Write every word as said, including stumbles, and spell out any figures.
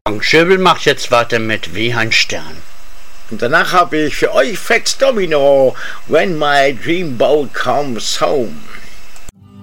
Frank Schöbel macht jetzt weiter mit Wie ein Stern. Und danach habe ich für euch Fats Domino, When My Dreamboat Comes Home.